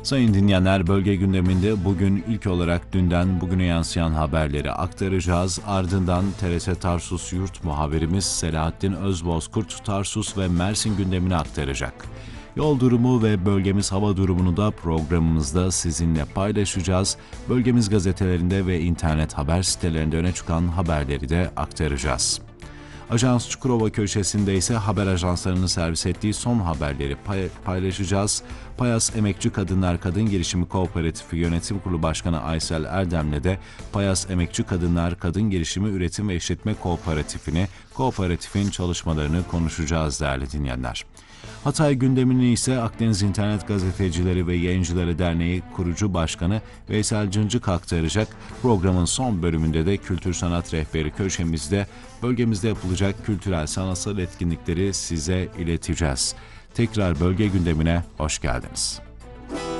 Sayın dinleyenler, bölge gündeminde bugün ilk olarak dünden bugüne yansıyan haberleri aktaracağız. Ardından TRT Tarsus Yurt muhabirimiz Selahattin Özbozkurt, Tarsus ve Mersin gündemini aktaracak. Yol durumu ve bölgemiz hava durumunu da programımızda sizinle paylaşacağız. Bölgemiz gazetelerinde ve internet haber sitelerinde öne çıkan haberleri de aktaracağız. Ajans Çukurova köşesinde ise haber ajanslarının servis ettiği son haberleri paylaşacağız. Payas Emekçi Kadınlar Kadın Girişimi Kooperatifi Yönetim Kurulu Başkanı Aysel Erdem'le de Payas Emekçi Kadınlar Kadın Girişimi Üretim ve İşletme Kooperatifin çalışmalarını konuşacağız değerli dinleyenler. Hatay gündemini ise Akdeniz İnternet Gazetecileri ve Yayıncıları Derneği kurucu başkanı Veysel Cıncık aktaracak. Programın son bölümünde de Kültür Sanat Rehberi köşemizde bölgemizde yapılacak kültürel sanatsal etkinlikleri size ileteceğiz. Tekrar bölge gündemine hoş geldiniz.